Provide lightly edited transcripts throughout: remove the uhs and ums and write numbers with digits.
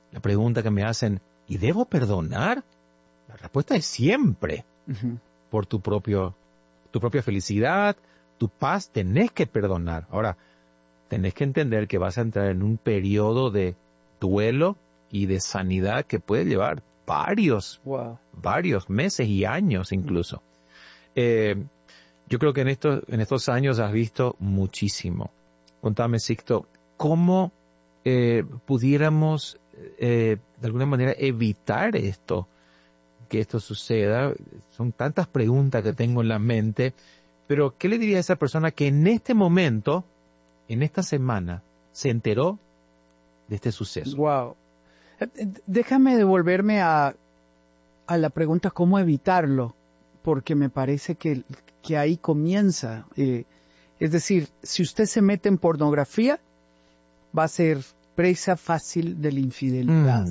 la pregunta que me hacen, ¿y debo perdonar? La respuesta es siempre. Ujú. Por tu propia felicidad, tu paz, tenés que perdonar. Ahora, tenés que entender que vas a entrar en un periodo de duelo y de sanidad que puede llevar varios meses y años incluso. Yo creo que en estos años has visto muchísimo. Contame, Sixto, ¿cómo pudiéramos de alguna manera evitar que esto suceda? Son tantas preguntas que tengo en la mente, pero ¿qué le diría a esa persona que en este momento, en esta semana, se enteró de este suceso? Wow. Déjame devolverme a la pregunta cómo evitarlo, porque me parece que ahí comienza. Es decir, si usted se mete en pornografía, va a ser presa fácil de la infidelidad.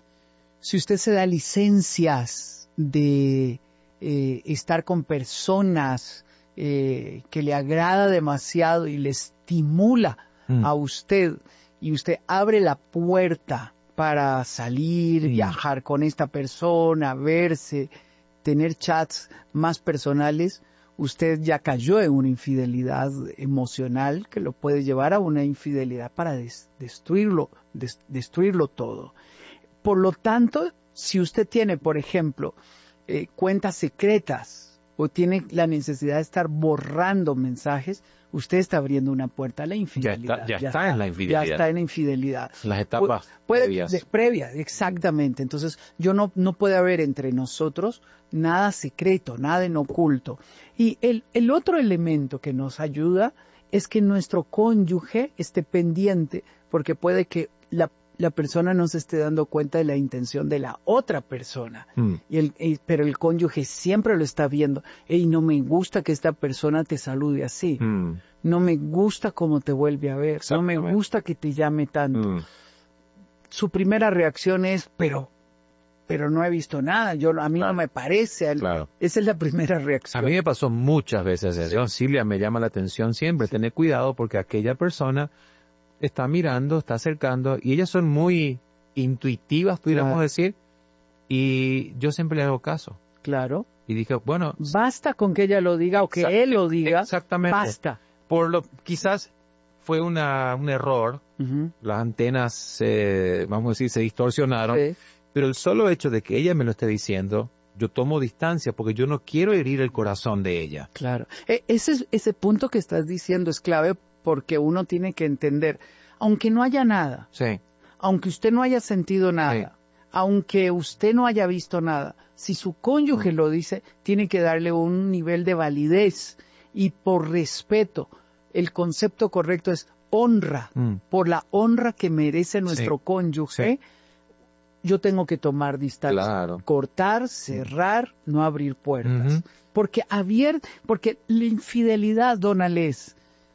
Si usted se da licencias de estar con personas que le agrada demasiado y le estimula a usted, y usted abre la puerta para salir, viajar con esta persona, verse, tener chats más personales, usted ya cayó en una infidelidad emocional que lo puede llevar a una infidelidad para destruirlo todo. Por lo tanto, si usted tiene, por ejemplo, cuentas secretas o tiene la necesidad de estar borrando mensajes, usted está abriendo una puerta a la infidelidad. Ya está en la infidelidad. Ya está en la infidelidad. Las etapas previas, exactamente. Entonces, no puede haber entre nosotros nada secreto, nada en oculto. Y el otro elemento que nos ayuda es que nuestro cónyuge esté pendiente, porque puede que la persona no se esté dando cuenta de la intención de la otra persona. Pero el cónyuge siempre lo está viendo. Y no me gusta que esta persona te salude así. No me gusta cómo te vuelve a ver. No me gusta que te llame tanto. Su primera reacción es, pero no he visto nada. A mí no me parece. Claro. Esa es la primera reacción. A mí me pasó muchas veces eso. Silvia, me llama la atención siempre. Tener cuidado porque aquella persona está mirando, está acercando, y ellas son muy intuitivas, pudiéramos decir, y yo siempre le hago caso. Claro. Y dije, bueno... Basta con que ella lo diga o que él lo diga. Exactamente. Basta. Quizás fue un error, las antenas, vamos a decir, se distorsionaron, pero el solo hecho de que ella me lo esté diciendo, yo tomo distancia porque yo no quiero herir el corazón de ella. Claro. Ese punto que estás diciendo es clave, porque uno tiene que entender, aunque no haya nada, aunque usted no haya sentido nada, aunque usted no haya visto nada, si su cónyuge lo dice, tiene que darle un nivel de validez y por respeto. El concepto correcto es honra, por la honra que merece nuestro cónyuge. Yo tengo que tomar distancia, cortar, cerrar, no abrir puertas. Porque la infidelidad, don Alés,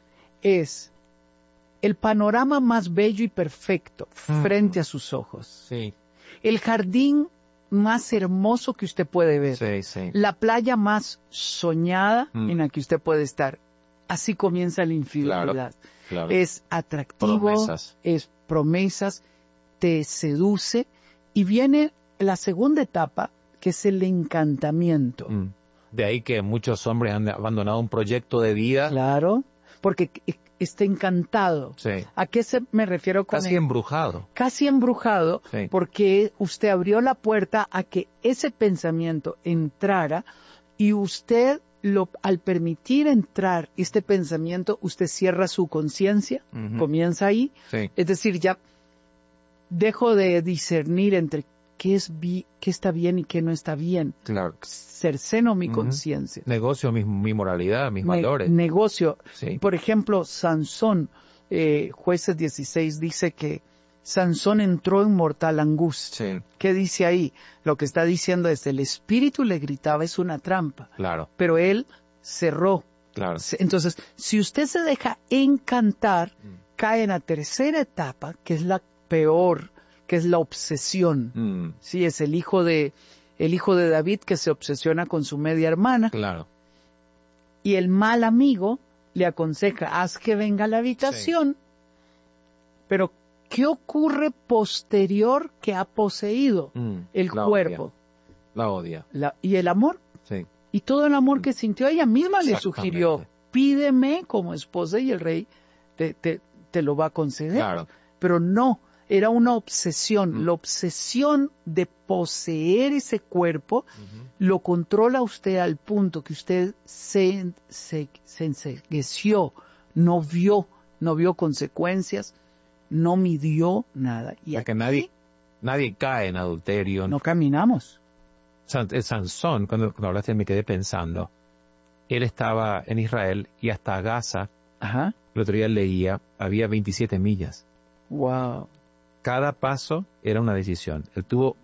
es el panorama más bello y perfecto frente a sus ojos. El jardín más hermoso que usted puede ver. La playa más soñada en la que usted puede estar. Así comienza la infidelidad. Claro. Es atractivo, es promesas, te seduce, y viene la segunda etapa, que es el encantamiento. De ahí que muchos hombres han abandonado un proyecto de vida. Claro, porque está encantado. ¿A qué me refiero con Casi embrujado. Casi embrujado, porque usted abrió la puerta a que ese pensamiento entrara, y usted, al permitir entrar este pensamiento, usted cierra su conciencia, comienza ahí. Es decir, ya dejo de discernir entre qué está bien y qué no está bien. Claro. Cerceno mi conciencia. Negocio mi moralidad, mis valores. Negocio. Por ejemplo, Sansón, Jueces 16 dice que Sansón entró en mortal angustia. ¿Qué dice ahí? Lo que está diciendo es, el espíritu le gritaba, es una trampa. Claro. Pero él cerró. Claro. Entonces, si usted se deja encantar, cae en la tercera etapa, que es la peor, que es la obsesión. Sí, es el hijo de David, que se obsesiona con su media hermana. Claro. Y el mal amigo le aconseja, haz que venga a la habitación, pero ¿qué ocurre posterior que ha poseído el cuerpo? La odia. Y el amor. Sí. Y todo el amor que sintió, ella misma le sugirió, pídeme como esposa y el rey te lo va a conceder. Claro. Pero no, era una obsesión. La obsesión de poseer ese cuerpo lo controla usted al punto que usted se encegueció, no vio consecuencias, no midió nada. Y que nadie cae en adulterio. No caminamos. Sansón, cuando hablaste me quedé pensando. Él estaba en Israel y hasta Gaza, Ajá. el otro día leía, había 27 millas. Wow. Cada paso era una decisión. Él tuvo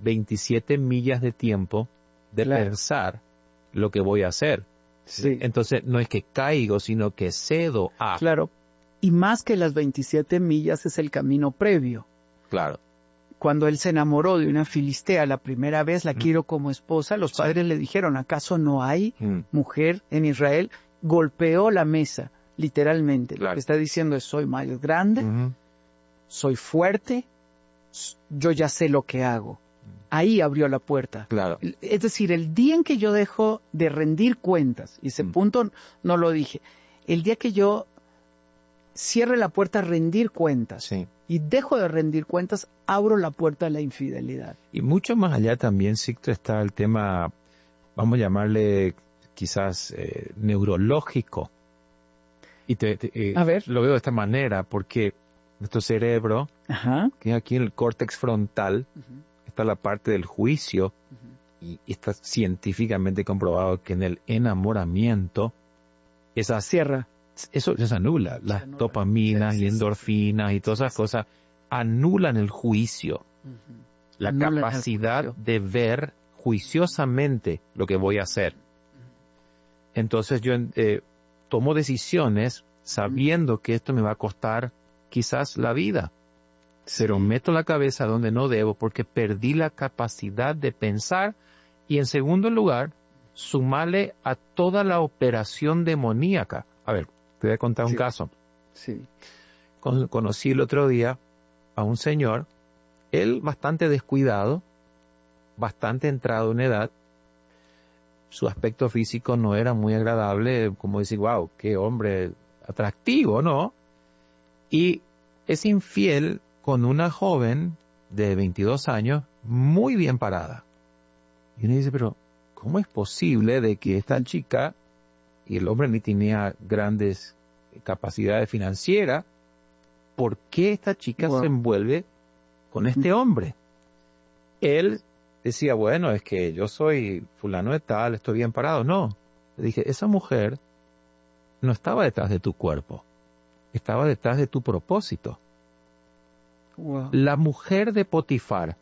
27 millas de tiempo de pensar lo que voy a hacer. Sí. Entonces no es que caigo, sino que cedo a. Claro. Y más que las 27 millas es el camino previo. Claro. Cuando él se enamoró de una filistea la primera vez, la quiero como esposa, los padres le dijeron, ¿acaso no hay mujer en Israel? Golpeó la mesa, literalmente. Claro. Lo que está diciendo es, soy más grande, soy fuerte, yo ya sé lo que hago. Ahí abrió la puerta. Claro. Es decir, el día en que yo dejo de rendir cuentas, y ese punto no lo dije, el día que yo cierre la puerta a rendir cuentas y dejo de rendir cuentas, abro la puerta a la infidelidad. Y mucho más allá también, Sixto, está el tema, vamos a llamarle quizás neurológico. Y a ver. Lo veo de esta manera, porque nuestro cerebro, que aquí en el córtex frontal, está la parte del juicio, y está científicamente comprobado que en el enamoramiento, esa cierra. Eso se anula. Las dopaminas y endorfinas y todas esas cosas anulan el juicio. La capacidad de ver juiciosamente lo que voy a hacer. Entonces yo tomo decisiones sabiendo que esto me va a costar quizás la vida. Pero meto la cabeza donde no debo porque perdí la capacidad de pensar. Y en segundo lugar, sumarle a toda la operación demoníaca. A ver, te voy a contar un caso. Sí. Conocí el otro día a un señor, él bastante descuidado, bastante entrado en edad. Su aspecto físico no era muy agradable, como decir, wow, qué hombre atractivo, ¿no? Y es infiel con una joven de 22 años, muy bien parada. Y uno dice, pero ¿cómo es posible de que esta chica, y el hombre ni tenía grandes capacidades financieras, ¿por qué esta chica se envuelve con este hombre? Él decía, bueno, es que yo soy fulano de tal, estoy bien parado. No, le dije, esa mujer no estaba detrás de tu cuerpo, estaba detrás de tu propósito. Wow. La mujer de Potifar,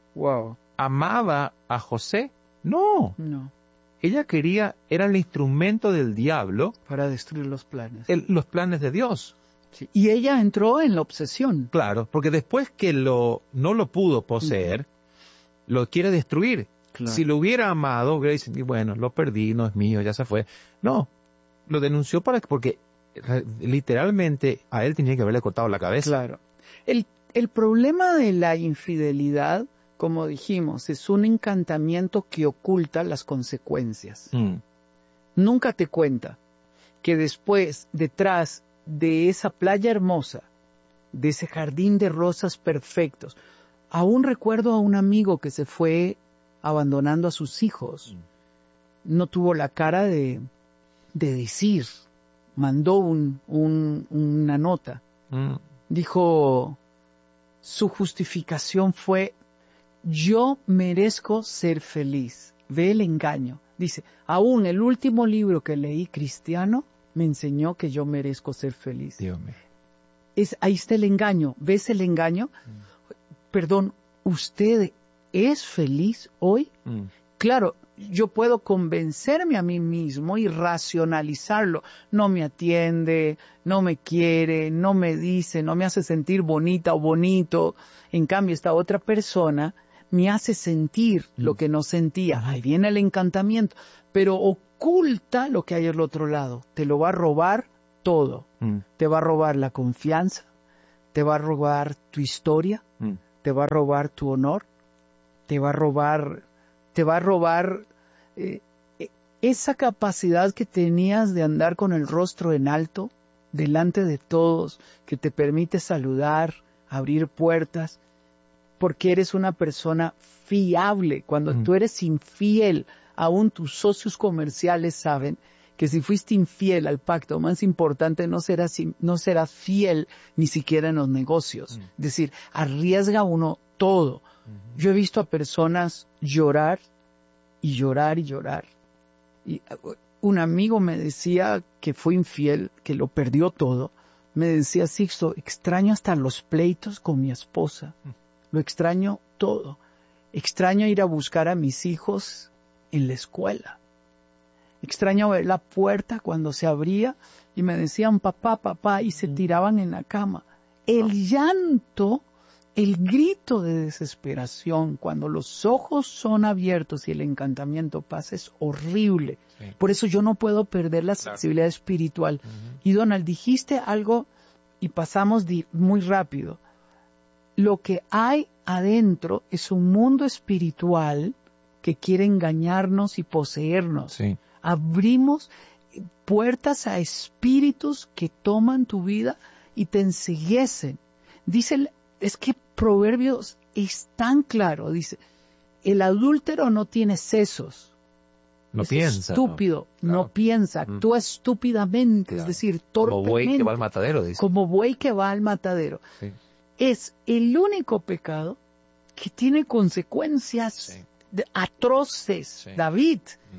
¿amaba a José? No. Ella era el instrumento del diablo para destruir los planes. Los planes de Dios. Sí. Y ella entró en la obsesión. Claro, porque después que no lo pudo poseer, lo quiere destruir. Claro. Si lo hubiera amado, hubiera dicho, bueno, lo perdí, no es mío, ya se fue. No, lo denunció porque literalmente a él tenía que haberle cortado la cabeza. Claro. El problema de la infidelidad, como dijimos, es un encantamiento que oculta las consecuencias. Nunca te cuenta que después, detrás de esa playa hermosa, de ese jardín de rosas perfectos, aún recuerdo a un amigo que se fue abandonando a sus hijos. No tuvo la cara de decir, mandó una nota. Dijo, su justificación fue, yo merezco ser feliz. Ve el engaño. Dice, aún el último libro que leí cristiano me enseñó que yo merezco ser feliz. Dios mío. Ahí está el engaño. ¿Ves el engaño? Perdón, ¿usted es feliz hoy? Claro, yo puedo convencerme a mí mismo y racionalizarlo. No me atiende, no me quiere, no me dice, no me hace sentir bonita o bonito. En cambio, esta otra persona me hace sentir lo que no sentía. Ahí viene el encantamiento. Pero oculta lo que hay al otro lado. Te lo va a robar todo. Te va a robar la confianza, te va a robar tu historia, te va a robar tu honor, te va a robar esa capacidad que tenías de andar con el rostro en alto, delante de todos, que te permite saludar, abrir puertas, porque eres una persona fiable. Cuando tú eres infiel, aún tus socios comerciales saben que si fuiste infiel al pacto más importante, no serás fiel ni siquiera en los negocios. Es decir, arriesga uno todo. Yo he visto a personas llorar y llorar y llorar. Y un amigo me decía que fue infiel, que lo perdió todo. Me decía, Sixto, extraño hasta los pleitos con mi esposa. Lo extraño todo. Extraño ir a buscar a mis hijos en la escuela. Extraño ver la puerta cuando se abría y me decían papá, papá, y se tiraban en la cama. El llanto, el grito de desesperación, cuando los ojos son abiertos y el encantamiento pasa, es horrible. Sí. Por eso yo no puedo perder la sensibilidad espiritual. Y Donald, dijiste algo y pasamos muy rápido. Lo que hay adentro es un mundo espiritual que quiere engañarnos y poseernos. Sí. Abrimos puertas a espíritus que toman tu vida y te enceguecen. Dice, es que Proverbios es tan claro, dice, el adúltero no tiene sesos. No es piensa. Estúpido, no piensa, actúa estúpidamente, es decir, torpemente. Como buey que va al matadero, dice. Como buey que va al matadero. Sí. Es el único pecado que tiene consecuencias atroces. Sí. David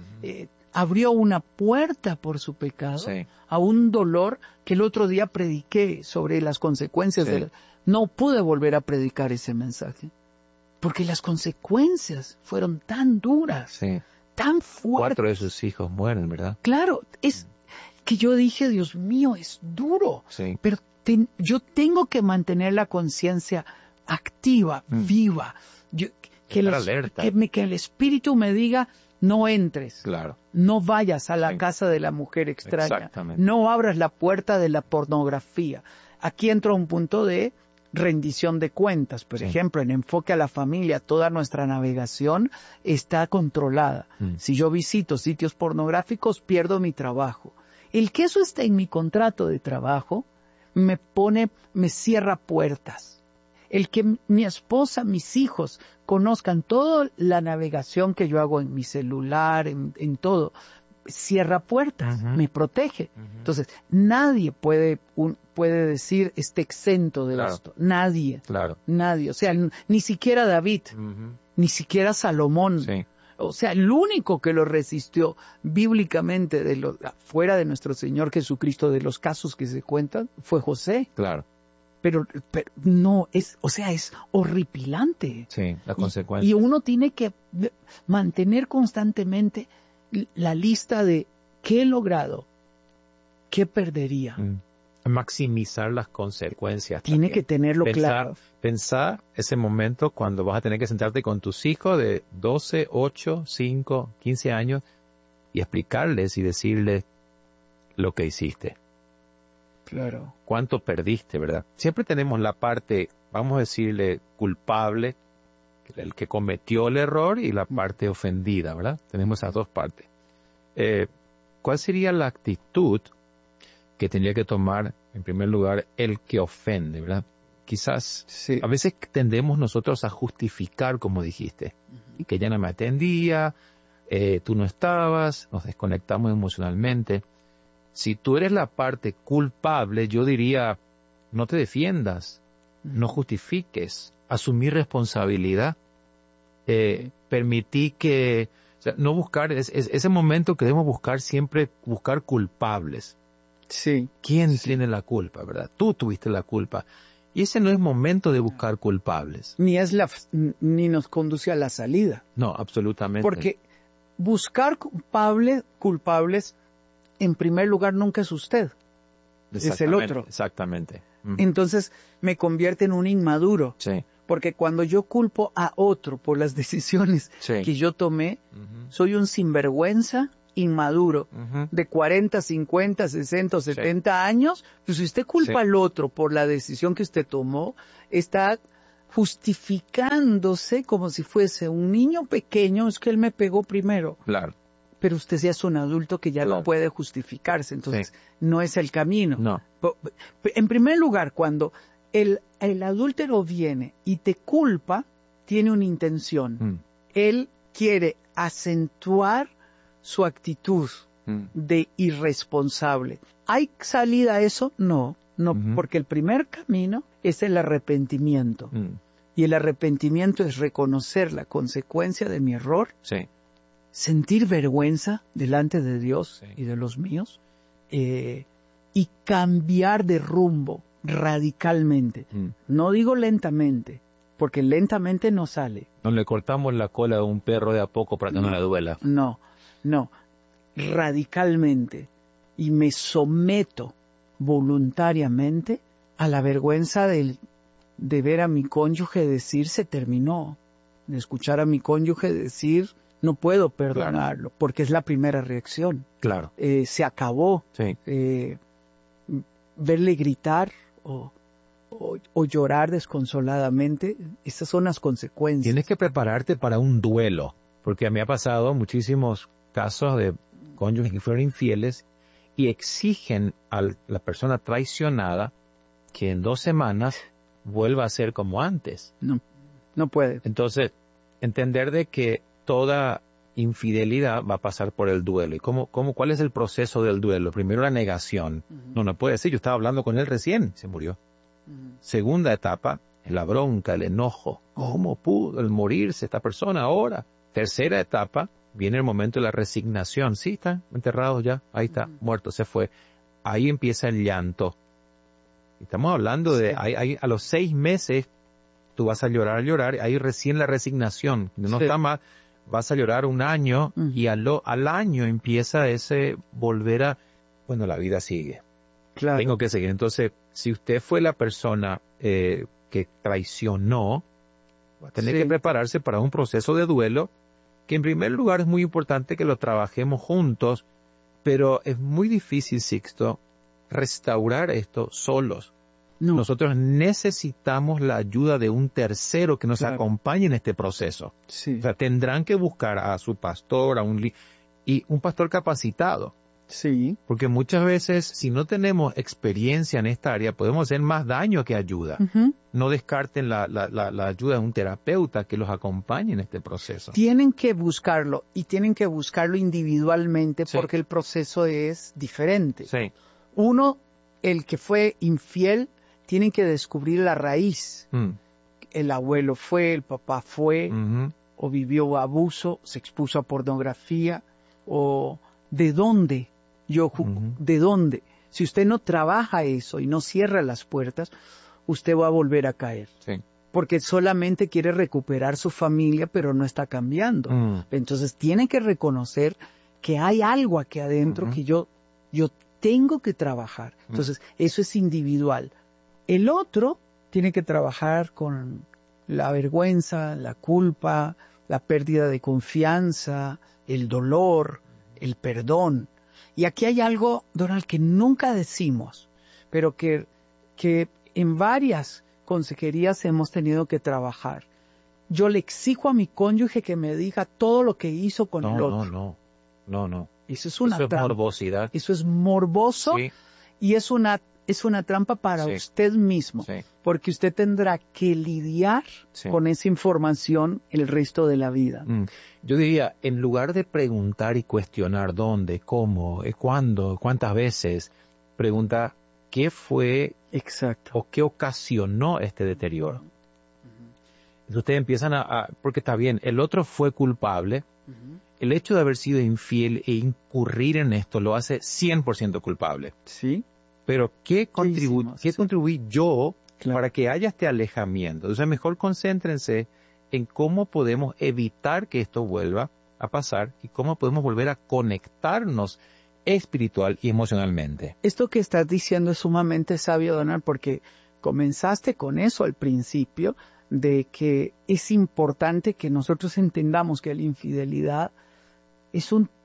abrió una puerta por su pecado a un dolor que el otro día prediqué sobre las consecuencias. No pude volver a predicar ese mensaje porque las consecuencias fueron tan duras, tan fuertes. 4 de sus hijos mueren, ¿verdad? Claro, es que yo dije, Dios mío, es duro, pero yo tengo que mantener la conciencia activa, viva, que el espíritu me diga, no entres, no vayas a la casa de la mujer extraña, no abras la puerta de la pornografía. Aquí entra un punto de rendición de cuentas. Por ejemplo, en Enfoque a la Familia, toda nuestra navegación está controlada. Si yo visito sitios pornográficos, pierdo mi trabajo. El que eso esté en mi contrato de trabajo me cierra puertas. El que mi esposa, mis hijos conozcan toda la navegación que yo hago en mi celular, en todo, cierra puertas, me protege. Entonces, nadie puede decir esté exento de esto. Nadie. Nadie. O sea, ni siquiera David, ni siquiera Salomón. O sea, el único que lo resistió bíblicamente fuera de nuestro Señor Jesucristo, de los casos que se cuentan, fue José. Pero no, es horripilante. La consecuencia. Y uno tiene que mantener constantemente la lista de qué he logrado, qué perdería. Maximizar las consecuencias. Tiene que tenerlo claro. Pensar ese momento cuando vas a tener que sentarte con tus hijos de 12, 8, 5, 15 años y explicarles y decirles lo que hiciste. Claro. ¿Cuánto perdiste, verdad? Siempre tenemos la parte, vamos a decirle, culpable, el que cometió el error, y la parte ofendida, ¿verdad? Tenemos esas dos partes. ¿Cuál sería la actitud que tendría que tomar, en primer lugar, el que ofende, verdad? Quizás, a veces tendemos nosotros a justificar, como dijiste, que ella no me atendía, tú no estabas, nos desconectamos emocionalmente. Si tú eres la parte culpable, yo diría, no te defiendas, no justifiques, asumir responsabilidad, permití que, o sea, no buscar, ese momento que debemos buscar siempre, buscar culpables. ¿Quién tiene la culpa, verdad? Tú tuviste la culpa. Y ese no es momento de buscar culpables. Ni nos conduce a la salida. No, absolutamente. Porque buscar culpables, en primer lugar, nunca es usted. Es el otro. Exactamente. Entonces me convierte en un inmaduro. Porque cuando yo culpo a otro por las decisiones que yo tomé, soy un sinvergüenza inmaduro, de 40, 50, 60 o 70 años, pues si usted culpa al otro por la decisión que usted tomó, está justificándose como si fuese un niño pequeño, es que él me pegó primero. Claro. Pero usted ya es un adulto que ya no puede justificarse, entonces no es el camino. No. En primer lugar, cuando el adúltero viene y te culpa, tiene una intención. Él quiere acentuar su actitud de irresponsable. ¿Hay salida a eso? No, porque el primer camino es el arrepentimiento. Y el arrepentimiento es reconocer la consecuencia de mi error, sentir vergüenza delante de Dios y de los míos, y cambiar de rumbo radicalmente. No digo lentamente, porque lentamente no sale. No le cortamos la cola a un perro de a poco para que no le duela. No, radicalmente. Y me someto voluntariamente a la vergüenza de ver a mi cónyuge decir se terminó, de escuchar a mi cónyuge decir no puedo perdonarlo, porque es la primera reacción. Claro. Se acabó. Verle gritar o llorar desconsoladamente, estas son las consecuencias. Tienes que prepararte para un duelo, porque me ha pasado muchísimos casos de cónyuges que fueron infieles y exigen a la persona traicionada que en 2 semanas vuelva a ser como antes. No puede. Entonces, entender de que toda infidelidad va a pasar por el duelo. ¿Y cuál es el proceso del duelo? Primero, la negación. No puede decir, yo estaba hablando con él recién, se murió. Segunda etapa, la bronca, el enojo. ¿Cómo pudo el morirse esta persona ahora? Tercera etapa, viene el momento de la resignación. Sí, están enterrados ya, ahí está, muerto, se fue. Ahí empieza el llanto. Estamos hablando de, a los 6 meses, tú vas a llorar, ahí recién la resignación. No está más, vas a llorar 1 año y al año empieza ese volver a, bueno, la vida sigue. Claro. Tengo que seguir. Entonces, si usted fue la persona que traicionó, va a tener que prepararse para un proceso de duelo, que en primer lugar es muy importante que lo trabajemos juntos, pero es muy difícil, Sixto, restaurar esto solos. No. Nosotros necesitamos la ayuda de un tercero que nos acompañe en este proceso. Sí. O sea, tendrán que buscar a su pastor, y un pastor capacitado. Sí. Porque muchas veces, si no tenemos experiencia en esta área, podemos hacer más daño que ayuda. No descarten la ayuda de un terapeuta que los acompañe en este proceso. Tienen que buscarlo, y tienen que buscarlo individualmente porque el proceso es diferente. Sí. Uno, el que fue infiel, tiene que descubrir la raíz. El abuelo fue, el papá fue, o vivió abuso, se expuso a pornografía, o ¿de dónde? ¿De dónde? Si usted no trabaja eso y no cierra las puertas, usted va a volver a caer. Sí. Porque solamente quiere recuperar su familia, pero no está cambiando. Entonces tiene que reconocer que hay algo aquí adentro que yo tengo que trabajar. Entonces eso es individual. El otro tiene que trabajar con la vergüenza, la culpa, la pérdida de confianza, el dolor, el perdón. Y aquí hay algo, Donald, que nunca decimos, pero que en varias consejerías hemos tenido que trabajar. Yo le exijo a mi cónyuge que me diga todo lo que hizo con el otro. No. Eso es una trampa. Morbosidad. Eso es morboso y es una trampa para usted mismo, porque usted tendrá que lidiar con esa información el resto de la vida. Yo diría, en lugar de preguntar y cuestionar dónde, cómo, cuándo, cuántas veces, pregunta qué fue o qué ocasionó este deterioro. Entonces ustedes empiezan porque está bien, el otro fue culpable, el hecho de haber sido infiel e incurrir en esto lo hace 100% culpable. Sí. Pero ¿qué contribuí yo para que haya este alejamiento? Entonces mejor concéntrense en cómo podemos evitar que esto vuelva a pasar y cómo podemos volver a conectarnos espiritual y emocionalmente. Esto que estás diciendo es sumamente sabio, Donald, porque comenzaste con eso al principio, de que es importante que nosotros entendamos que la infidelidad es un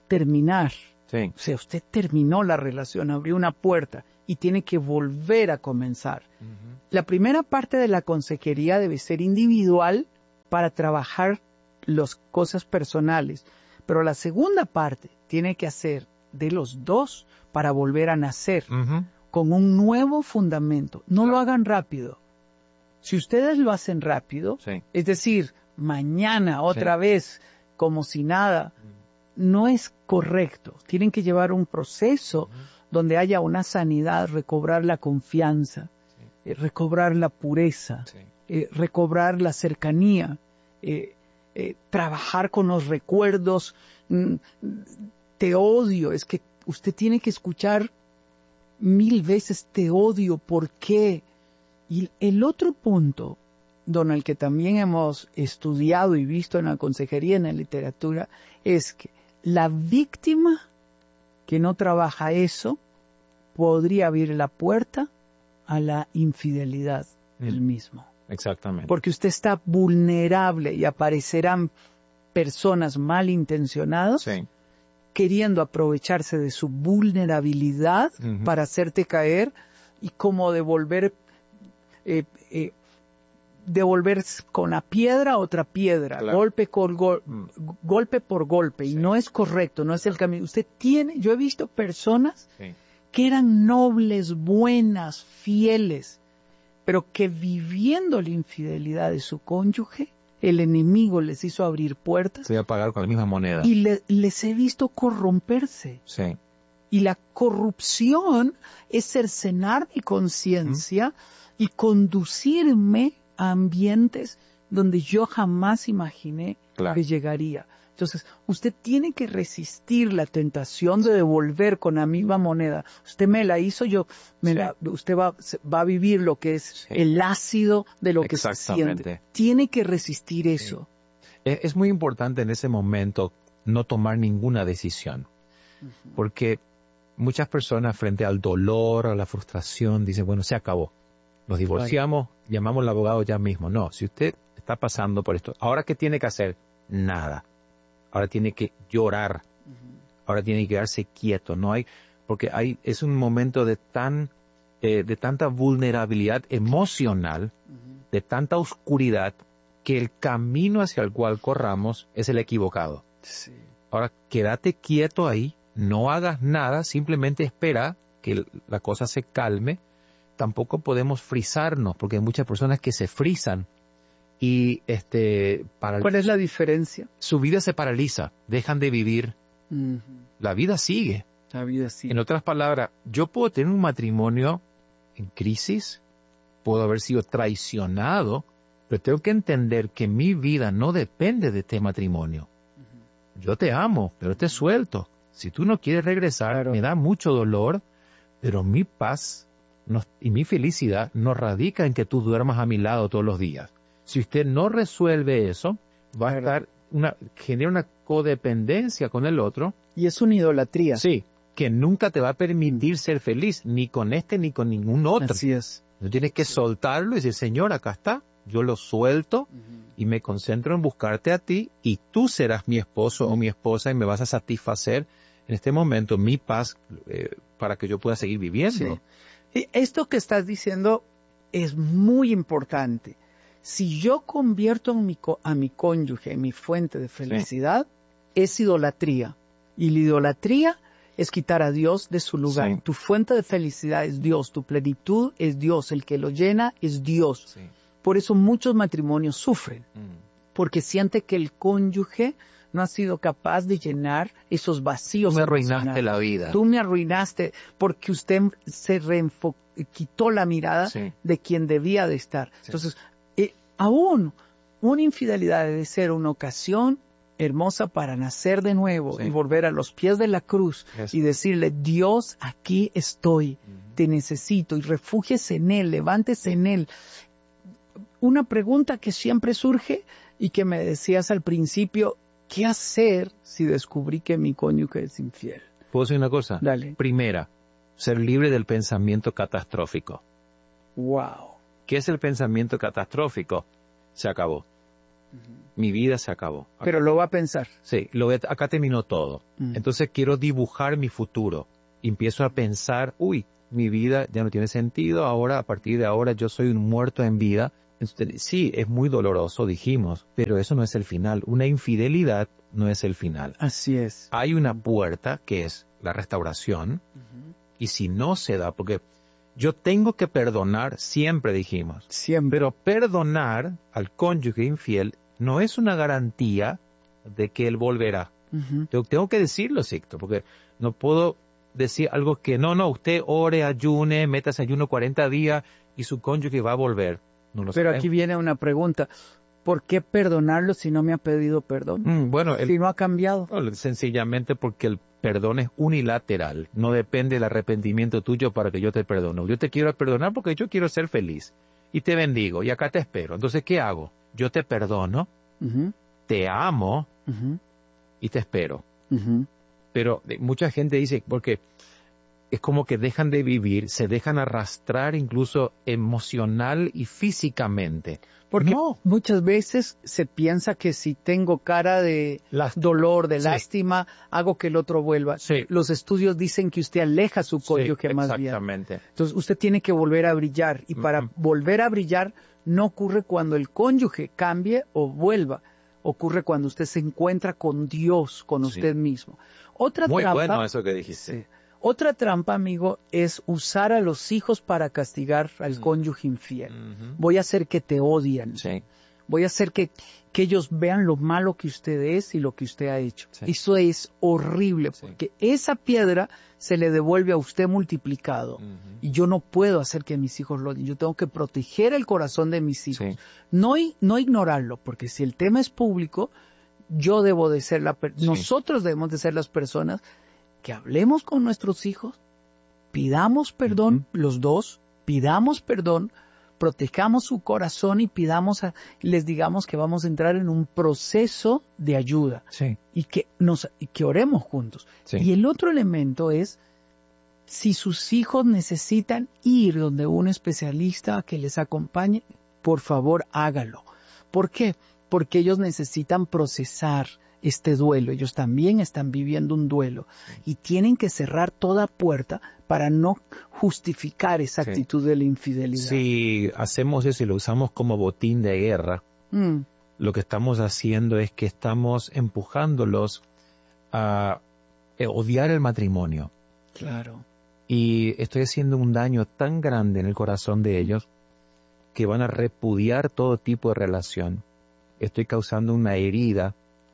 terminar. Sí. O sea, usted terminó la relación, abrió una puerta y tiene que volver a comenzar. La primera parte de la consejería debe ser individual para trabajar las cosas personales, pero la segunda parte tiene que hacer de los dos para volver a nacer con un nuevo fundamento. No lo hagan rápido. Si ustedes lo hacen rápido, es decir, mañana otra vez como si nada, no es correcto. Tienen que llevar un proceso donde haya una sanidad, recobrar la confianza, recobrar la pureza, recobrar la cercanía, trabajar con los recuerdos. Te odio, es que usted tiene que escuchar 1000 veces te odio, ¿por qué? Y el otro punto, don, el que también hemos estudiado y visto en la consejería, en la literatura, es que la víctima que no trabaja eso podría abrir la puerta a la infidelidad del mismo. Exactamente. Porque usted está vulnerable y aparecerán personas malintencionadas queriendo aprovecharse de su vulnerabilidad para hacerte caer y como devolver con la piedra otra piedra, claro. golpe por golpe, y no es correcto, no es el camino. Yo he visto personas que eran nobles, buenas, fieles, pero que viviendo la infidelidad de su cónyuge, el enemigo les hizo abrir puertas. Se iba a pagar con la misma moneda. Y les he visto corromperse. Sí. Y la corrupción es cercenar mi conciencia y conducirme a ambientes donde yo jamás imaginé que llegaría. Entonces, usted tiene que resistir la tentación de devolver con la misma moneda. Usted me la hizo, usted va a vivir lo que es el ácido de lo que se siente. Tiene que resistir eso. Es muy importante en ese momento no tomar ninguna decisión. Porque muchas personas frente al dolor, a la frustración, dicen, bueno, se acabó. Nos divorciamos, llamamos al abogado ya mismo. No, si usted está pasando por esto, ¿ahora qué tiene que hacer? Nada. Ahora tiene que llorar. Ahora tiene que quedarse quieto. Porque es un momento de tanta vulnerabilidad emocional, de tanta oscuridad, que el camino hacia el cual corramos es el equivocado. Sí. Ahora, quédate quieto ahí, no hagas nada, simplemente espera que la cosa se calme. Tampoco podemos frizarnos, porque hay muchas personas que se frizan y ¿Cuál es la diferencia? Su vida se paraliza, dejan de vivir. La vida sigue. La vida sigue. En otras palabras, yo puedo tener un matrimonio en crisis, puedo haber sido traicionado, pero tengo que entender que mi vida no depende de este matrimonio. Yo te amo, pero te suelto. Si tú no quieres regresar, me da mucho dolor, pero mi paz y mi felicidad no radica en que tú duermas a mi lado todos los días. Si usted no resuelve eso, va a genera una codependencia con el otro. Y es una idolatría. Sí, que nunca te va a permitir ser feliz, ni con este ni con ningún otro. Así es. Tú tienes que soltarlo y decir, Señor, acá está, yo lo suelto y me concentro en buscarte a ti y tú serás mi esposo o mi esposa y me vas a satisfacer en este momento mi paz para que yo pueda seguir viviendo. Sí. Esto que estás diciendo es muy importante. Si yo convierto a mi cónyuge en mi fuente de felicidad, es idolatría. Y la idolatría es quitar a Dios de su lugar. Sí. Tu fuente de felicidad es Dios, tu plenitud es Dios, el que lo llena es Dios. Sí. Por eso muchos matrimonios sufren, porque siente que el cónyuge no ha sido capaz de llenar esos vacíos. Tú me arruinaste la vida. Tú me arruinaste porque usted se quitó la mirada de quien debía de estar. Sí. Entonces, aún una infidelidad debe ser una ocasión hermosa para nacer de nuevo y volver a los pies de la cruz y decirle, Dios, aquí estoy, te necesito, y refúgiese en Él, levántese en Él. Una pregunta que siempre surge y que me decías al principio, ¿qué hacer si descubrí que mi cónyuge es infiel? ¿Puedo decir una cosa? Dale. Primera, ser libre del pensamiento catastrófico. Wow. ¿Qué es el pensamiento catastrófico? Se acabó. Mi vida se acabó. Pero lo va a pensar. Sí, acá terminó todo. Entonces quiero dibujar mi futuro. Empiezo a pensar, mi vida ya no tiene sentido, ahora, a partir de ahora, yo soy un muerto en vida. Entonces, sí, es muy doloroso, dijimos, pero eso no es el final. Una infidelidad no es el final. Así es. Hay una puerta que es la restauración, y si no se da, porque yo tengo que perdonar, siempre dijimos. Siempre. Pero perdonar al cónyuge infiel no es una garantía de que él volverá. Tengo que decirlo, Sixto, porque no puedo decir algo que no, usted ore, ayune, métase ayuno 40 días y su cónyuge va a volver. No lo Pero sabemos. aquí viene una pregunta. ¿Por qué perdonarlo si no me ha pedido perdón? Si no ha cambiado. Sencillamente porque el perdón es unilateral. No depende del arrepentimiento tuyo para que yo te perdone. Yo te quiero perdonar porque yo quiero ser feliz. Y te bendigo y acá te espero. Entonces, ¿qué hago? Yo te perdono, te amo y te espero. Pero mucha gente dice, porque es como que dejan de vivir, se dejan arrastrar incluso emocional y físicamente. Porque muchas veces se piensa que si tengo cara de dolor, de lástima, hago que el otro vuelva. Sí. Los estudios dicen que usted aleja a su cónyuge más bien. Exactamente. Entonces usted tiene que volver a brillar. Y para volver a brillar no ocurre cuando el cónyuge cambie o vuelva. Ocurre cuando usted se encuentra con Dios, con usted mismo. Otra Muy trampa, bueno eso que dijiste. Sí. Otra trampa, amigo, es usar a los hijos para castigar al cónyuge infiel. Voy a hacer que te odien. Sí. Voy a hacer que ellos vean lo malo que usted es y lo que usted ha hecho. Sí. Eso es horrible, porque esa piedra se le devuelve a usted multiplicado. Y yo no puedo hacer que mis hijos lo odien. Yo tengo que proteger el corazón de mis hijos. Sí. No ignorarlo, porque si el tema es público, yo debo de ser nosotros debemos de ser las personas que hablemos con nuestros hijos, pidamos perdón, los dos, pidamos perdón, protejamos su corazón y les digamos que vamos a entrar en un proceso de ayuda y que oremos juntos. Sí. Y el otro elemento es, si sus hijos necesitan ir donde un especialista que les acompañe, por favor hágalo. ¿Por qué? Porque ellos necesitan procesar este duelo. Ellos también están viviendo un duelo y tienen que cerrar toda puerta para no justificar esa actitud de la infidelidad. Si hacemos eso y lo usamos como botín de guerra, lo que estamos haciendo es que estamos empujándolos a odiar el matrimonio. Claro. Y estoy haciendo un daño tan grande en el corazón de ellos que van a repudiar todo tipo de relación. Estoy causando una herida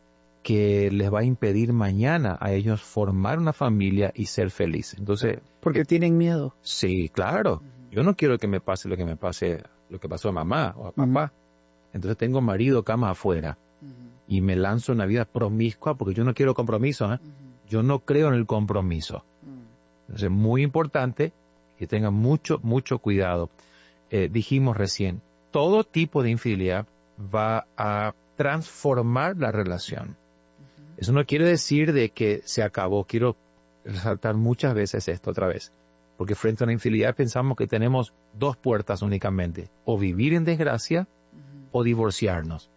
que les va a impedir mañana a ellos formar una familia y ser felices. Entonces, porque tienen miedo. Sí, claro. Yo no quiero que me pase lo que pasó a mamá o a papá. Entonces tengo marido, cama afuera. Y me lanzo en una vida promiscua porque yo no quiero compromiso. Yo no creo en el compromiso. Entonces, muy importante que tengan mucho, mucho cuidado. Dijimos recién, todo tipo de infidelidad va a transformar la relación. Eso no quiere decir de que se acabó. Quiero resaltar muchas veces esto otra vez. Porque frente a una infidelidad pensamos que tenemos dos puertas únicamente. O vivir en desgracia o divorciarnos.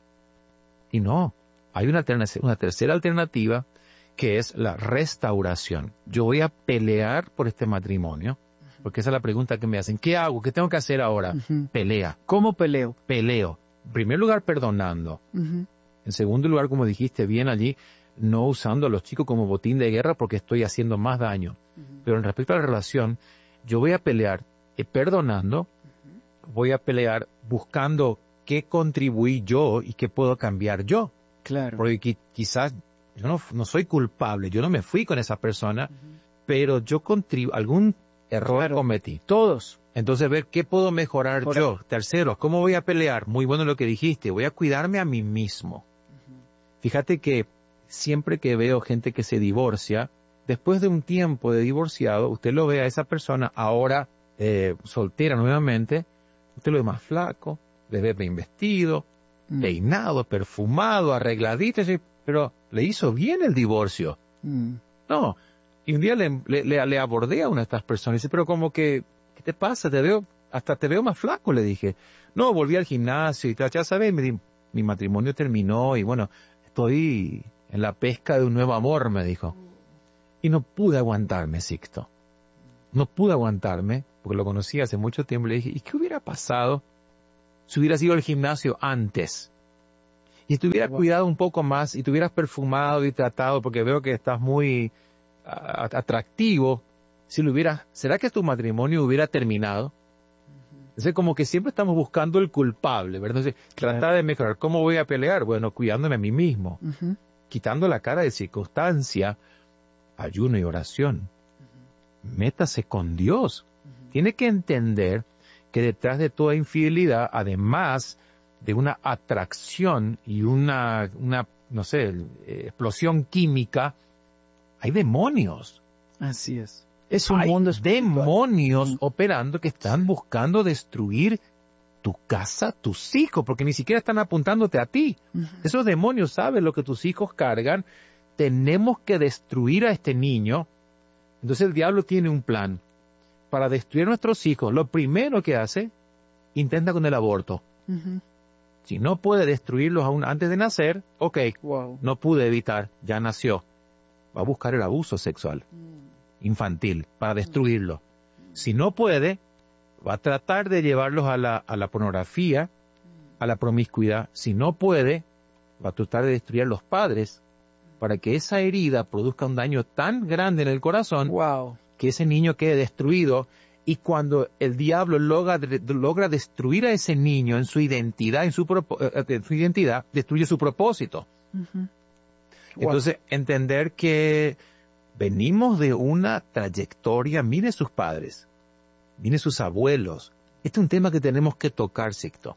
Y no. Hay una tercera alternativa que es la restauración. Yo voy a pelear por este matrimonio. Porque esa es la pregunta que me hacen. ¿Qué hago? ¿Qué tengo que hacer ahora? Pelea. ¿Cómo peleo? Peleo. En primer lugar, perdonando. En segundo lugar, como dijiste bien allí, no usando a los chicos como botín de guerra porque estoy haciendo más daño. Pero en respecto a la relación, yo voy a pelear perdonando, voy a pelear buscando qué contribuí yo y qué puedo cambiar yo. Claro. Porque quizás yo no soy culpable, yo no me fui con esa persona, pero yo algún error cometí. Todos. Entonces, ver qué puedo mejorar yo. Tercero, ¿cómo voy a pelear? Muy bueno lo que dijiste, voy a cuidarme a mí mismo. Fíjate que siempre que veo gente que se divorcia, después de un tiempo de divorciado, usted lo ve a esa persona ahora soltera nuevamente, usted lo ve más flaco, le ve bien vestido, peinado, perfumado, arregladito, pero le hizo bien el divorcio. No, y un día le abordé a una de estas personas y dice, pero como que, ¿qué te pasa? Te veo más flaco, le dije. No, volví al gimnasio y ya sabes, me di, mi matrimonio terminó y bueno, estoy en la pesca de un nuevo amor, me dijo. Y no pude aguantarme, Sixto. No pude aguantarme, porque lo conocí hace mucho tiempo. Le dije, ¿y qué hubiera pasado si hubieras ido al gimnasio antes? Y te hubieras cuidado un poco más, y te hubieras perfumado y tratado, porque veo que estás muy atractivo. Si lo hubieras, ¿será que tu matrimonio hubiera terminado? Entonces, como que siempre estamos buscando el culpable, ¿verdad? Entonces, tratar de mejorar. ¿Cómo voy a pelear? Bueno, cuidándome a mí mismo. Quitando la cara de circunstancia, ayuno y oración. Métase con Dios. Tiene que entender que detrás de toda infidelidad, además de una atracción y una no sé, explosión química, hay demonios. Así es. Es un mundo espiritual. Demonios operando que están buscando destruir tu casa, tus hijos, porque ni siquiera están apuntándote a ti. Esos demonios saben lo que tus hijos cargan. Tenemos que destruir a este niño. Entonces el diablo tiene un plan para destruir a nuestros hijos. Lo primero que hace, intenta con el aborto. Si no puede destruirlos aún antes de nacer, no pude evitar, ya nació. Va a buscar el abuso sexual infantil para destruirlo. Si no puede, va a tratar de llevarlos a la pornografía, a la promiscuidad. Si no puede, va a tratar de destruir a los padres para que esa herida produzca un daño tan grande en el corazón que ese niño quede destruido. Y cuando el diablo logra destruir a ese niño en su identidad, destruye su propósito. Entonces, entender que venimos de una trayectoria, mire sus padres, mire sus abuelos. Este es un tema que tenemos que tocar, Sixto.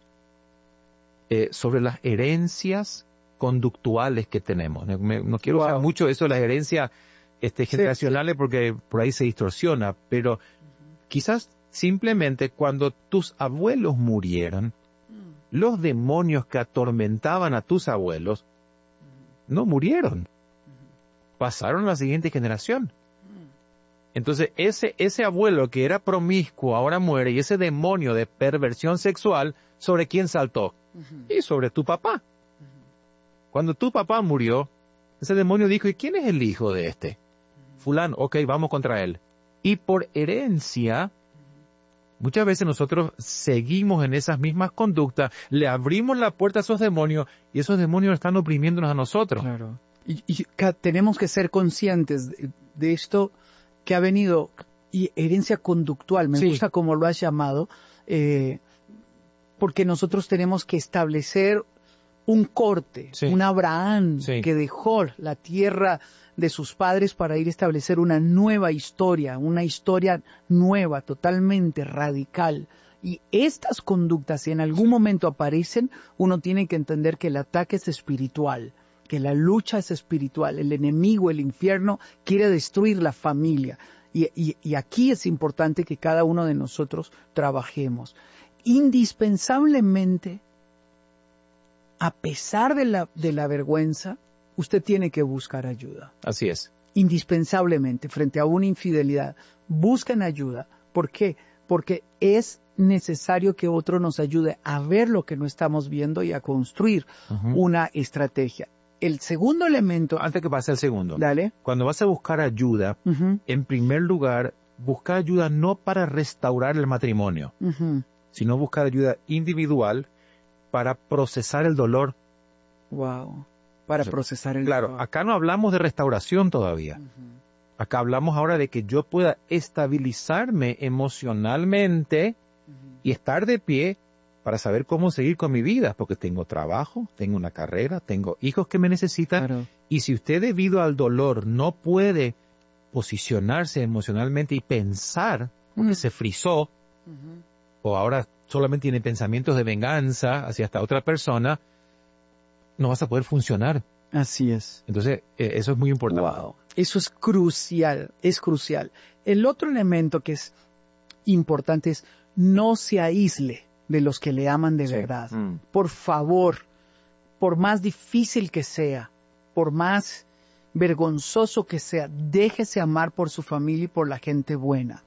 Sobre las herencias conductuales que tenemos. No quiero usar mucho eso de las herencias generacionales porque por ahí se distorsiona, pero quizás simplemente cuando tus abuelos murieron, los demonios que atormentaban a tus abuelos no murieron. Pasaron a la siguiente generación. Entonces ese abuelo que era promiscuo ahora muere, y ese demonio de perversión sexual, ¿sobre quién saltó? Y sobre tu papá. Cuando tu papá murió, ese demonio dijo, ¿y quién es el hijo de este? Fulano, vamos contra él. Y por herencia, muchas veces nosotros seguimos en esas mismas conductas, le abrimos la puerta a esos demonios, y esos demonios están oprimiéndonos a nosotros. Claro. Y tenemos que ser conscientes de esto que ha venido, y herencia conductual, me gusta como lo has llamado, porque nosotros tenemos que establecer un corte, un Abraham que dejó la tierra de sus padres para ir a establecer una nueva historia, una historia nueva, totalmente radical. Y estas conductas, si en algún momento aparecen, uno tiene que entender que el ataque es espiritual, que la lucha es espiritual. El enemigo, el infierno, quiere destruir la familia. Y aquí es importante que cada uno de nosotros trabajemos. Indispensablemente, a pesar de la vergüenza, usted tiene que buscar ayuda. Así es. Indispensablemente, frente a una infidelidad, busquen ayuda. ¿Por qué? Porque es necesario que otro nos ayude a ver lo que no estamos viendo y a construir una estrategia. El segundo elemento... Antes que pase el segundo. Dale. Cuando vas a buscar ayuda, en primer lugar, buscar ayuda no para restaurar el matrimonio, sino buscar ayuda individual para procesar el dolor. Para procesar el dolor. Claro, acá no hablamos de restauración todavía. Acá hablamos ahora de que yo pueda estabilizarme emocionalmente y estar de pie para saber cómo seguir con mi vida, porque tengo trabajo, tengo una carrera, tengo hijos que me necesitan. Claro. Y si usted debido al dolor no puede posicionarse emocionalmente y pensar, porque se frizó, o ahora solamente tiene pensamientos de venganza hacia esta otra persona, no vas a poder funcionar. Así es. Entonces, eso es muy importante. Eso es crucial, es crucial. El otro elemento que es importante es no se aísle de los que le aman de verdad. Por favor, por más difícil que sea, por más vergonzoso que sea, déjese amar por su familia y por la gente buena.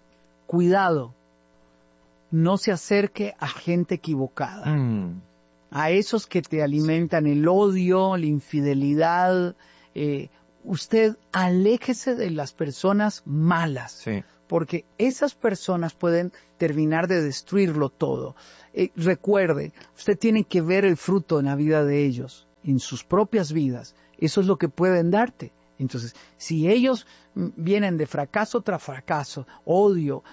Cuidado, no se acerque a gente equivocada. a esos que te alimentan el odio, la infidelidad. Usted aléjese de las personas malas, Sí. porque esas personas pueden terminar de destruirlo todo. Recuerde, usted tiene que ver el fruto en la vida de ellos, en sus propias vidas. Eso es lo que pueden darte. Entonces, si ellos vienen de fracaso tras fracaso, odio,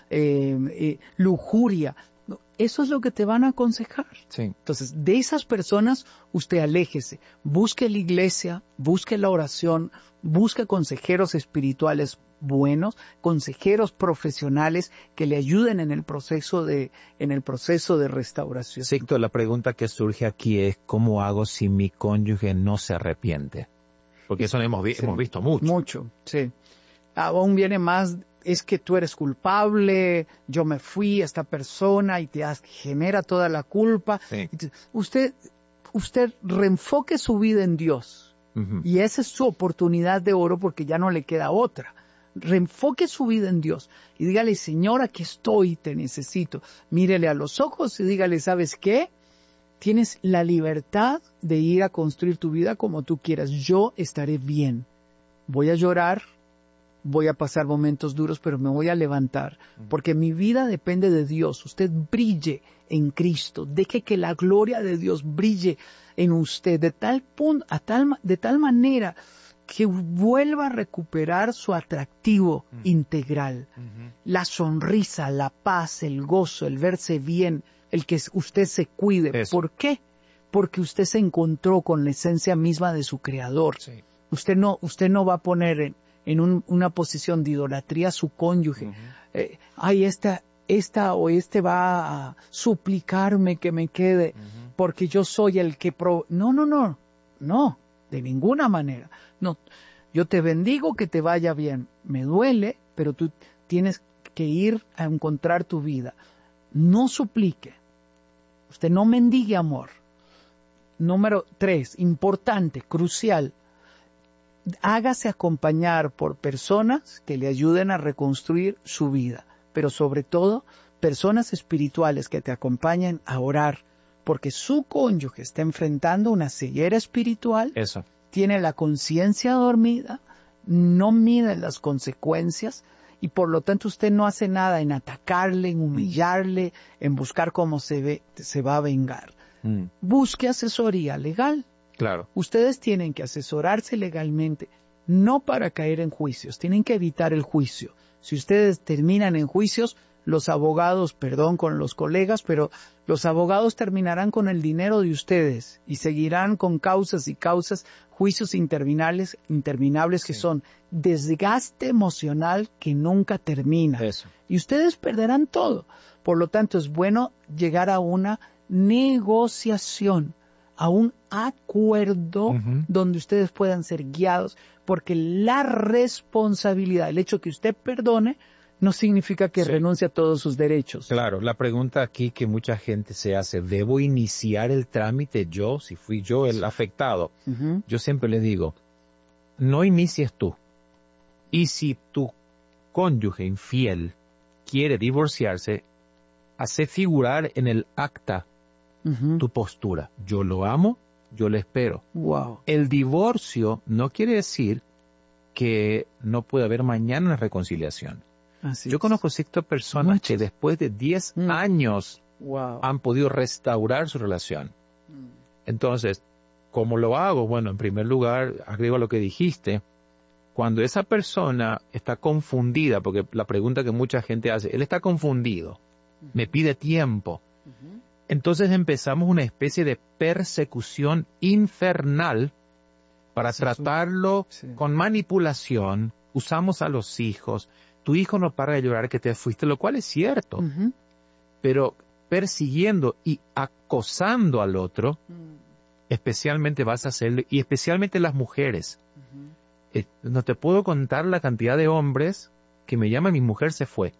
lujuria, eso es lo que te van a aconsejar. Sí. Entonces, de esas personas, usted aléjese. Busque la iglesia, busque la oración, busque consejeros espirituales buenos, consejeros profesionales que le ayuden en el proceso de restauración. Sixto, la pregunta que surge aquí es, ¿cómo hago si mi cónyuge no se arrepiente? Porque eso hemos visto mucho. Mucho, sí. Aún viene más, es que tú eres culpable, yo me fui a esta persona y te genera toda la culpa. Sí. Usted reenfoque su vida en Dios. Uh-huh. Y esa es su oportunidad de oro porque ya no le queda otra. Reenfoque su vida en Dios y dígale, Señor, aquí estoy, te necesito. Mírele a los ojos y dígale, ¿sabes qué? Tienes la libertad de ir a construir tu vida como tú quieras. Yo estaré bien. Voy a llorar, voy a pasar momentos duros, pero me voy a levantar, porque mi vida depende de Dios. Usted brille en Cristo. Deje que la gloria de Dios brille en usted de tal punto, de tal manera que vuelva a recuperar su atractivo integral. Uh-huh. La sonrisa, la paz, el gozo, el verse bien, el que usted se cuide. Eso. ¿Por qué? Porque usted se encontró con la esencia misma de su Creador. Sí. Usted no va a poner en una posición de idolatría a su cónyuge. Uh-huh. Ay, esta o este va a suplicarme que me quede porque yo soy el que... No, de ninguna manera. No, yo te bendigo, que te vaya bien. Me duele, pero tú tienes que ir a encontrar tu vida. No suplique. Usted no mendigue amor. Número 3, importante, crucial. Hágase acompañar por personas que le ayuden a reconstruir su vida, pero sobre todo personas espirituales que te acompañen a orar, porque su cónyuge está enfrentando una ceguera espiritual. Eso. Tiene la conciencia dormida, no mide las consecuencias y por lo tanto usted no hace nada en atacarle, en humillarle, en buscar cómo se va a vengar. Busque asesoría legal. Claro. Ustedes tienen que asesorarse legalmente, no para caer en juicios, tienen que evitar el juicio. Si ustedes terminan en juicios, los abogados, perdón con los colegas, pero los abogados terminarán con el dinero de ustedes y seguirán con causas y causas, juicios interminables que son desgaste emocional que nunca termina. Eso. Y ustedes perderán todo. Por lo tanto, es bueno llegar a una negociación, a un acuerdo donde ustedes puedan ser guiados, porque la responsabilidad, el hecho que usted perdone, no significa que renuncie a todos sus derechos. Claro, la pregunta aquí que mucha gente se hace, ¿debo iniciar el trámite yo, si fui yo el afectado? Yo siempre le digo, no inicies tú. Y si tu cónyuge infiel quiere divorciarse, hace figurar en el acta tu postura. Yo lo amo, yo le espero. Wow. El divorcio no quiere decir que no puede haber mañana una reconciliación. Yo conozco ciertas personas que después de 10 años han podido restaurar su relación. Entonces, ¿cómo lo hago? Bueno, en primer lugar, agrego a lo que dijiste, cuando esa persona está confundida, porque la pregunta que mucha gente hace, él está confundido, me pide tiempo. Entonces empezamos una especie de persecución infernal para tratarlo con manipulación. Usamos a los hijos. Tu hijo no para de llorar que te fuiste, lo cual es cierto. Pero persiguiendo y acosando al otro, especialmente vas a hacerlo, y especialmente las mujeres. No te puedo contar la cantidad de hombres que me llaman, mi mujer se fue.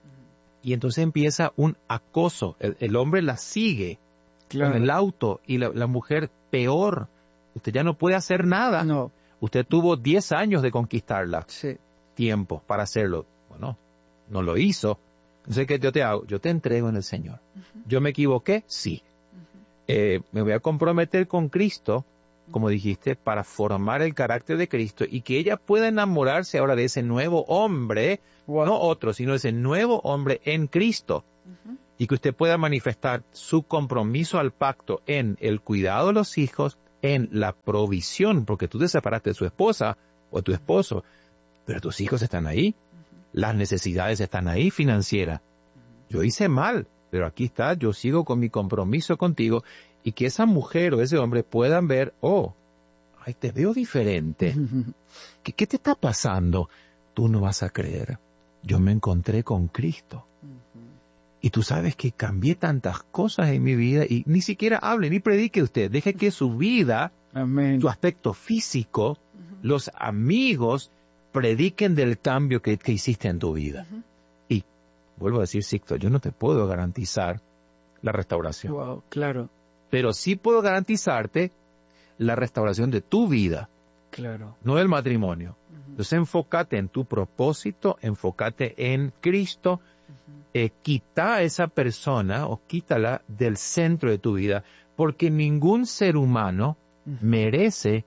Y entonces empieza un acoso. El hombre la sigue con el auto y la mujer peor. Usted ya no puede hacer nada. No. Usted tuvo 10 años de conquistarla. Sí. Tiempo para hacerlo. Bueno, no lo hizo. Entonces, ¿qué yo te hago? Yo te entrego en el Señor. ¿Yo me equivoqué? Sí. me voy a comprometer con Cristo, como dijiste, para formar el carácter de Cristo y que ella pueda enamorarse ahora de ese nuevo hombre, no otro, sino ese nuevo hombre en Cristo. Y que usted pueda manifestar su compromiso al pacto en el cuidado de los hijos, en la provisión, porque tú te separaste de su esposa o tu esposo, pero tus hijos están ahí, las necesidades están ahí financieras. Yo hice mal, pero aquí está, yo sigo con mi compromiso contigo, y que esa mujer o ese hombre puedan ver, ay, te veo diferente. ¿Qué te está pasando? Tú no vas a creer. Yo me encontré con Cristo. Y tú sabes que cambié tantas cosas en mi vida y ni siquiera hable ni predique usted. Deje que su vida, Amén. su aspecto físico, los amigos prediquen del cambio que hiciste en tu vida. Y vuelvo a decir, Sixto, yo no te puedo garantizar la restauración. Wow, claro. Pero sí puedo garantizarte la restauración de tu vida. Claro. No del matrimonio. Entonces enfócate en tu propósito, enfócate en Cristo. Quita a esa persona o quítala del centro de tu vida, porque ningún ser humano merece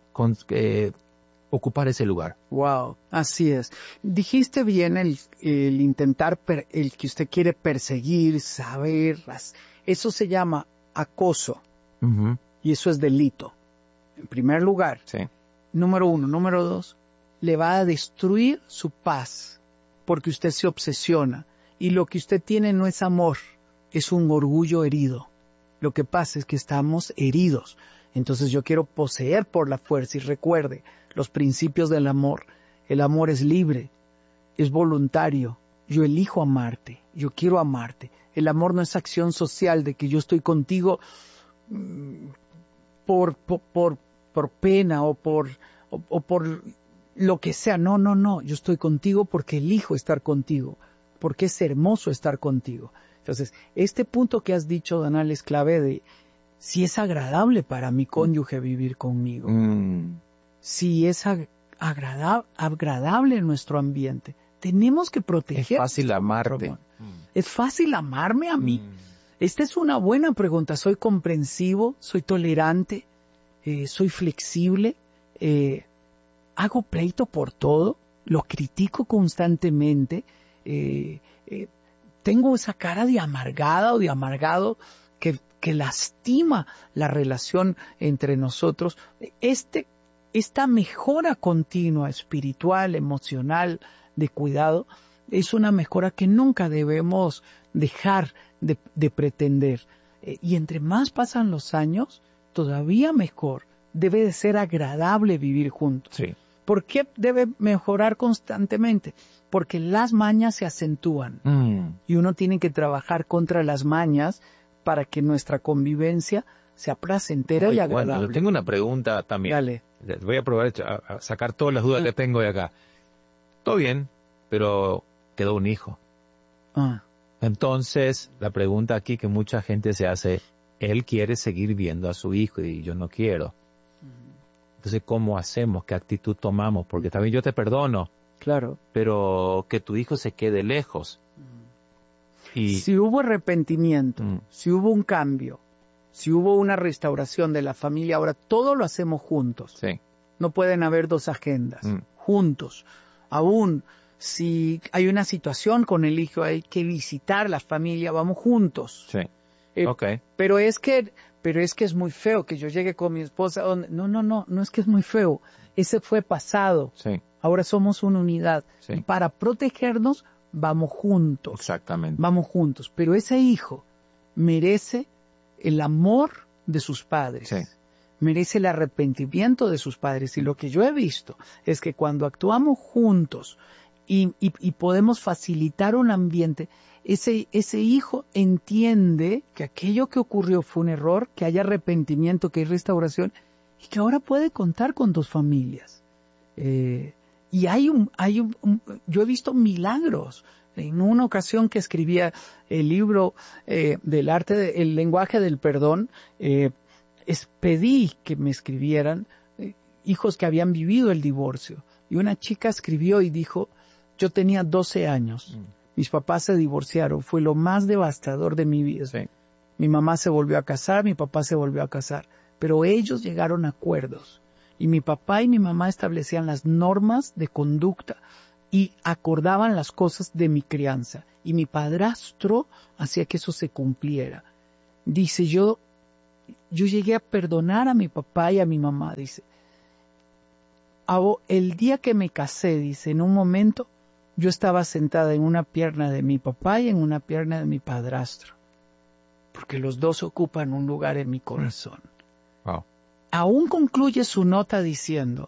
ocupar ese lugar. Wow, así es. Dijiste bien el intentar, el que usted quiere perseguir, saber, eso se llama acoso. Y eso es delito. En primer lugar, sí. Número 1. Número 2, le va a destruir su paz, porque usted se obsesiona. Y lo que usted tiene no es amor, es un orgullo herido. Lo que pasa es que estamos heridos. Entonces yo quiero poseer por la fuerza. Y recuerde, los principios del amor. El amor es libre, es voluntario. Yo elijo amarte, yo quiero amarte. El amor no es acción social de que yo estoy contigo por pena o por lo que sea. No. Yo estoy contigo porque elijo estar contigo, porque es hermoso estar contigo. Entonces, este punto que has dicho, Donald, es clave de si es agradable para mi cónyuge vivir conmigo. Si es agradable en nuestro ambiente. Tenemos que proteger. Es fácil amarte. ¿Es fácil amarme a mí? Esta es una buena pregunta. ¿Soy comprensivo? ¿Soy tolerante? ¿Soy flexible? ¿Hago pleito por todo? ¿Lo critico constantemente? ¿Tengo esa cara de amargada o de amargado que lastima la relación entre nosotros? Esta mejora continua, espiritual, emocional, de cuidado, es una mejora que nunca debemos dejar de pretender. Y entre más pasan los años, todavía mejor. Debe de ser agradable vivir juntos. Sí. ¿Por qué debe mejorar constantemente? Porque las mañas se acentúan. Y uno tiene que trabajar contra las mañas para que nuestra convivencia sea placentera y agradable. Bueno, yo tengo una pregunta también. Dale. Voy a probar a sacar todas las dudas que tengo de acá. Todo bien, pero quedó un hijo. Entonces, la pregunta aquí que mucha gente se hace, él quiere seguir viendo a su hijo y yo no quiero. Entonces, ¿cómo hacemos? ¿Qué actitud tomamos? Porque también yo te perdono. Claro. Pero que tu hijo se quede lejos. Y si hubo arrepentimiento, si hubo un cambio, si hubo una restauración de la familia, ahora todo lo hacemos juntos. Sí. No pueden haber dos agendas. Juntos. Aún si hay una situación con el hijo, hay que visitar la familia, vamos juntos. Sí. Okay. Pero es que es muy feo que yo llegue con mi esposa. No es que es muy feo. Ese fue pasado. Sí. Ahora somos una unidad. Sí. Y para protegernos, vamos juntos. Exactamente. Vamos juntos. Pero ese hijo merece el amor de sus padres. Sí. Merece el arrepentimiento de sus padres. Y lo que yo he visto es que cuando actuamos juntos y podemos facilitar un ambiente, ese hijo entiende que aquello que ocurrió fue un error, que hay arrepentimiento, que hay restauración y que ahora puede contar con dos familias. Y yo he visto milagros. En una ocasión que escribía el libro del arte, el lenguaje del perdón, pedí que me escribieran hijos que habían vivido el divorcio. Y una chica escribió y dijo, yo tenía 12 años. Mis papás se divorciaron. Fue lo más devastador de mi vida. Sí. Mi mamá se volvió a casar, mi papá se volvió a casar, pero ellos llegaron a acuerdos. Y mi papá y mi mamá establecían las normas de conducta y acordaban las cosas de mi crianza. Y mi padrastro hacía que eso se cumpliera. Dice, yo llegué a perdonar a mi papá y a mi mamá, dice. El día que me casé, dice, en un momento, yo estaba sentada en una pierna de mi papá y en una pierna de mi padrastro. Porque los dos ocupan un lugar en mi corazón. Wow. Aún concluye su nota diciendo,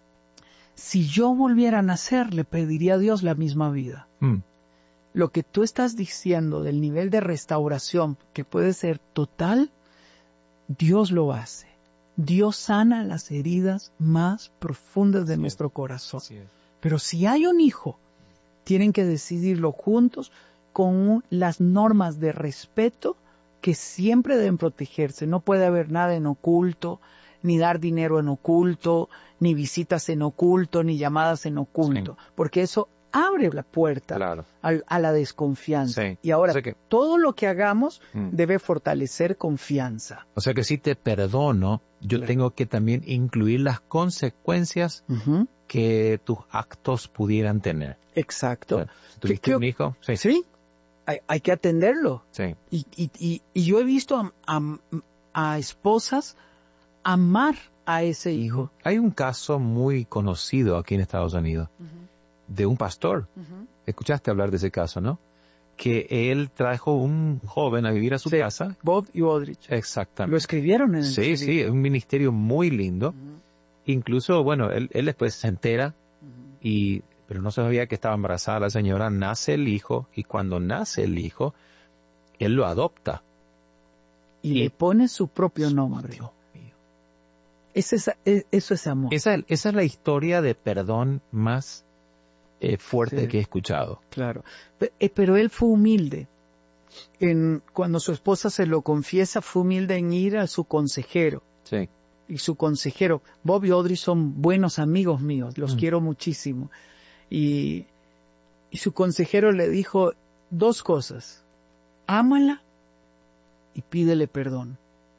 si yo volviera a nacer, le pediría a Dios la misma vida. Lo que tú estás diciendo del nivel de restauración, que puede ser total, Dios lo hace. Dios sana las heridas más profundas de nuestro corazón. Pero si hay un hijo, tienen que decidirlo juntos con las normas de respeto que siempre deben protegerse. No puede haber nada en oculto, ni dar dinero en oculto, ni visitas en oculto, ni llamadas en oculto, porque eso abre la puerta a la desconfianza. Sí. Y ahora, todo lo que hagamos debe fortalecer confianza. O sea que si te perdono, yo tengo que también incluir las consecuencias que tus actos pudieran tener. Exacto. O sea, ¿tuviste un hijo? Sí. Sí. Hay que atenderlo. Sí. Y yo he visto a esposas amar a ese hijo. Hay un caso muy conocido aquí en Estados Unidos de un pastor. Escuchaste hablar de ese caso, ¿no? Que él trajo un joven a vivir a su casa. Bob y Aldrich. Exactamente. Lo escribieron en el Sí, sí, es un ministerio muy lindo. Incluso, bueno, él después se entera, pero no sabía que estaba embarazada la señora. Nace el hijo, y cuando nace el hijo, él lo adopta. Y le pone su propio nombre. Dios mío. Eso es amor. Esa es la historia de perdón más fuerte que he escuchado. Claro. Pero él fue humilde. Cuando su esposa se lo confiesa, fue humilde en ir a su consejero. Sí. Y su consejero, Bob y Audrey son buenos amigos míos, los quiero muchísimo. Y su consejero le dijo 2 cosas. Ámala y pídele perdón.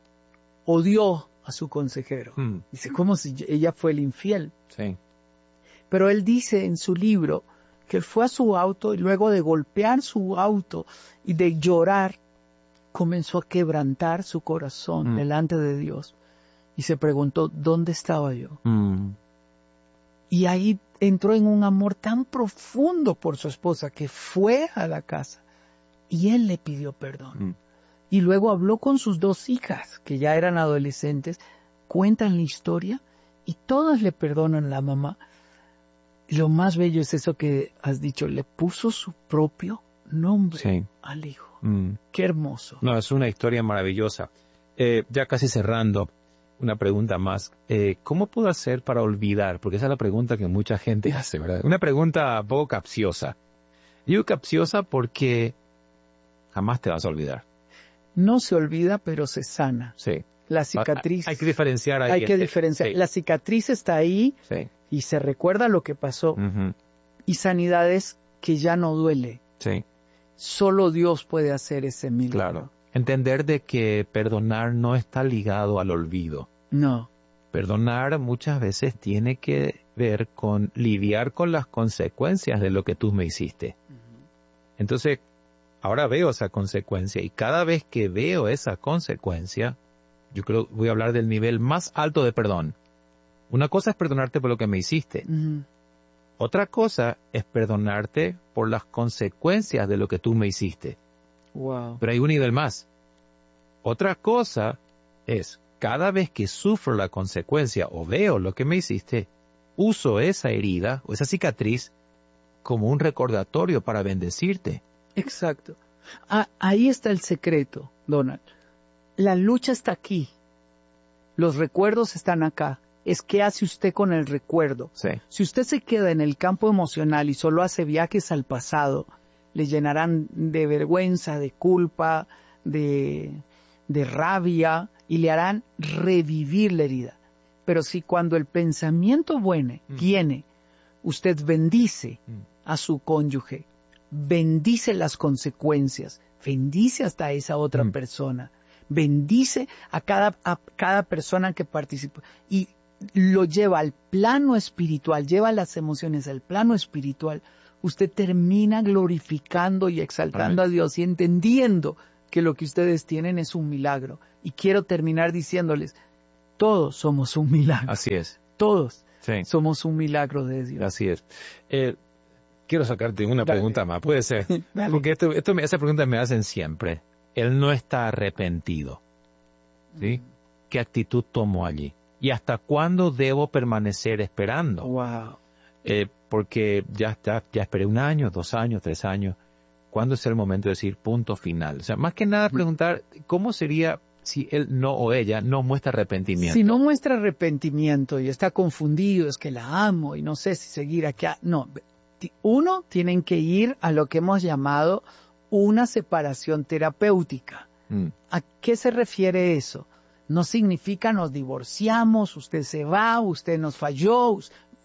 Odió a su consejero. Dice, como si ella fue el infiel. Sí. Pero él dice en su libro que él fue a su auto y luego de golpear su auto y de llorar, comenzó a quebrantar su corazón delante de Dios. Y se preguntó, ¿dónde estaba yo? Y ahí entró en un amor tan profundo por su esposa que fue a la casa y él le pidió perdón. Y luego habló con sus 2 hijas, que ya eran adolescentes, cuentan la historia y todas le perdonan a la mamá. Y lo más bello es eso que has dicho, le puso su propio nombre al hijo. Qué hermoso. No, es una historia maravillosa. Ya casi cerrando, una pregunta más. ¿Cómo puedo hacer para olvidar? Porque esa es la pregunta que mucha gente hace, ¿verdad? Una pregunta un poco capciosa. Digo capciosa porque jamás te vas a olvidar. No se olvida, pero se sana. Sí. La cicatriz. Hay que diferenciar ahí. Hay que diferenciar. Sí. La cicatriz está ahí y se recuerda lo que pasó. Y sanidad es que ya no duele. Sí. Solo Dios puede hacer ese milagro. Claro. Entender de que perdonar no está ligado al olvido. No. Perdonar muchas veces tiene que ver con lidiar con las consecuencias de lo que tú me hiciste. Entonces, ahora veo esa consecuencia y cada vez que veo esa consecuencia, yo creo voy a hablar del nivel más alto de perdón. Una cosa es perdonarte por lo que me hiciste. Otra cosa es perdonarte por las consecuencias de lo que tú me hiciste. Wow. Pero hay un nivel más. Otra cosa es, cada vez que sufro la consecuencia o veo lo que me hiciste, uso esa herida o esa cicatriz como un recordatorio para bendecirte. Exacto. Ahí está el secreto, Donald. La lucha está aquí. Los recuerdos están acá. Es qué hace usted con el recuerdo. Sí. Si usted se queda en el campo emocional y solo hace viajes al pasado, le llenarán de vergüenza, de culpa, de rabia y le harán revivir la herida. Pero si cuando el pensamiento viene, usted bendice a su cónyuge, bendice las consecuencias, bendice hasta esa otra persona, bendice a cada persona que participa y lo lleva al plano espiritual, lleva las emociones al plano espiritual, usted termina glorificando y exaltando a Dios y entendiendo que lo que ustedes tienen es un milagro. Y quiero terminar diciéndoles, todos somos un milagro. Así es. Todos Sí. somos un milagro de Dios. Así es. Quiero sacarte una pregunta más, puede ser. Dale. Porque esa pregunta me hacen siempre. Él no está arrepentido. ¿Sí? ¿Qué actitud tomo allí? ¿Y hasta cuándo debo permanecer esperando? Wow. Porque ya esperé 1 año, 2 años, 3 años. ¿Cuándo es el momento de decir punto final? O sea, más que nada preguntar, ¿cómo sería si él no o ella no muestra arrepentimiento? Si no muestra arrepentimiento y está confundido, es que la amo y no sé si seguir aquí. No, uno, tienen que ir a lo que hemos llamado una separación terapéutica. ¿A qué se refiere eso? No significa nos divorciamos, usted se va, usted nos falló.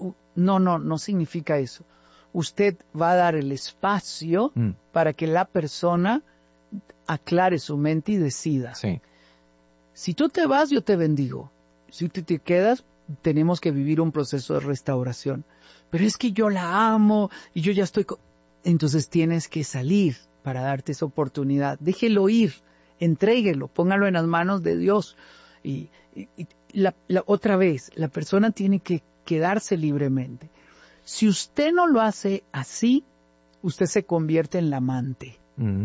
No significa eso. Usted va a dar el espacio para que la persona aclare su mente y decida. Sí. Si tú te vas, yo te bendigo. Si tú te quedas, tenemos que vivir un proceso de restauración. Pero es que yo la amo y yo ya estoy... Entonces tienes que salir para darte esa oportunidad. Déjelo ir, entréguelo, póngalo en las manos de Dios. Y otra vez, la persona tiene que quedarse libremente. Si usted no lo hace así, usted se convierte en la amante.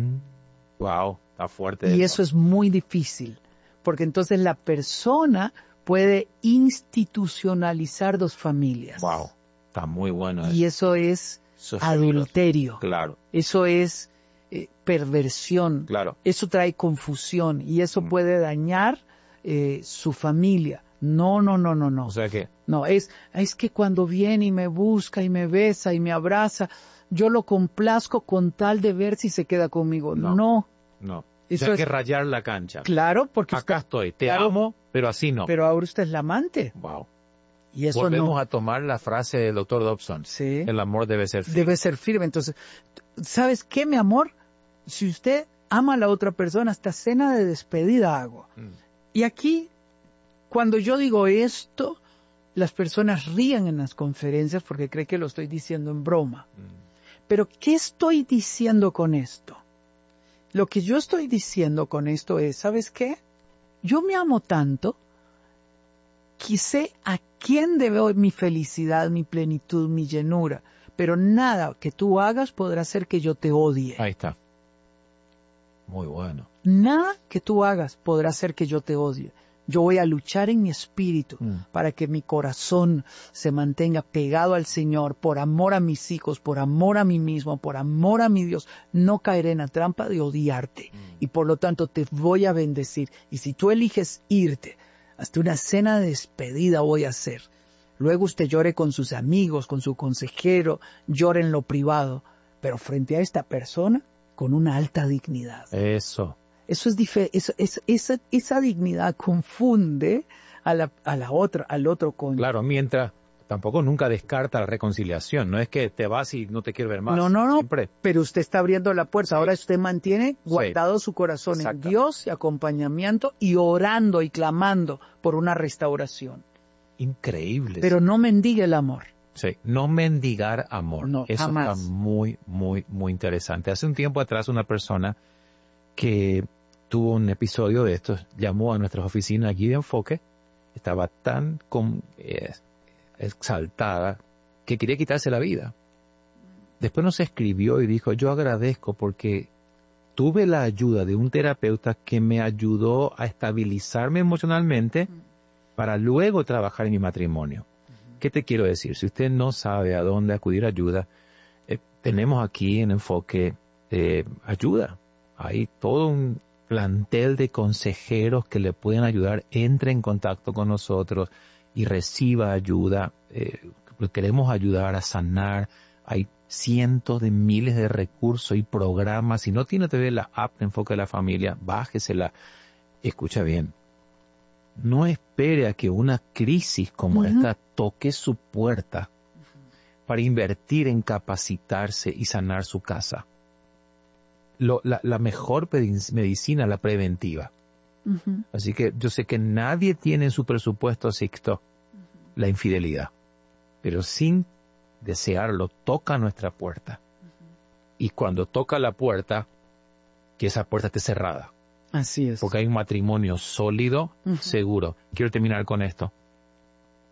Wow, está fuerte. Y eso es muy difícil, porque entonces la persona puede institucionalizar 2 familias. Wow, está muy bueno eso. Y eso es adulterio. Claro. Eso es perversión. Claro. Eso trae confusión y eso puede dañar su familia. No. O sea que... No, es que cuando viene y me busca y me besa y me abraza, yo lo complazco con tal de ver si se queda conmigo. No. Eso hay que rayar la cancha. Claro, porque acá estoy, te amo, pero así no. Pero ahora usted es la amante. Wow. Y eso volvemos a tomar la frase del Dr. Dobson. Sí. El amor debe ser firme. Debe ser firme. Entonces, ¿sabes qué, mi amor? Si usted ama a la otra persona, hasta cena de despedida hago. Y aquí, cuando yo digo esto, las personas ríen en las conferencias porque creen que lo estoy diciendo en broma. Pero, ¿qué estoy diciendo con esto? Lo que yo estoy diciendo con esto es, ¿sabes qué? Yo me amo tanto que sé a quién debo mi felicidad, mi plenitud, mi llenura. Pero nada que tú hagas podrá hacer que yo te odie. Ahí está. Muy bueno. Nada que tú hagas podrá hacer que yo te odie. Yo voy a luchar en mi espíritu para que mi corazón se mantenga pegado al Señor por amor a mis hijos, por amor a mí mismo, por amor a mi Dios. No caeré en la trampa de odiarte y por lo tanto te voy a bendecir. Y si tú eliges irte, hasta una cena de despedida voy a hacer. Luego usted llore con sus amigos, con su consejero, llore en lo privado, pero frente a esta persona con una alta dignidad. Eso. Eso es esa dignidad confunde a la otra, al otro cónyuge. Claro, mientras tampoco nunca descarta la reconciliación. No es que te vas y no te quiero ver más. No. Siempre. Pero usted está abriendo la puerta. Ahora usted mantiene guardado su corazón en Dios y acompañamiento y orando y clamando por una restauración. Increíble. Pero no mendigue el amor. Sí, no mendigar amor. No, eso jamás. Está muy, muy, muy interesante. Hace un tiempo atrás una persona que tuvo un episodio de estos llamó a nuestras oficinas aquí de Enfoque, estaba tan exaltada que quería quitarse la vida. Después nos escribió y dijo, yo agradezco porque tuve la ayuda de un terapeuta que me ayudó a estabilizarme emocionalmente para luego trabajar en mi matrimonio. ¿Qué te quiero decir? Si usted no sabe a dónde acudir a ayuda, tenemos aquí en Enfoque ayuda. Hay todo un plantel de consejeros que le pueden ayudar. Entre en contacto con nosotros y reciba ayuda. Queremos ayudar a sanar. Hay cientos de miles de recursos y programas. Si no tiene todavía la app de Enfoque de la Familia, bájesela. Escucha bien. No espere a que una crisis como esta toque su puerta para invertir en capacitarse y sanar su casa. La mejor medicina, la preventiva. Así que yo sé que nadie tiene en su presupuesto, Sixto, la infidelidad. Pero sin desearlo, toca nuestra puerta. Y cuando toca la puerta, que esa puerta esté cerrada. Así es. Porque hay un matrimonio sólido, seguro. Quiero terminar con esto.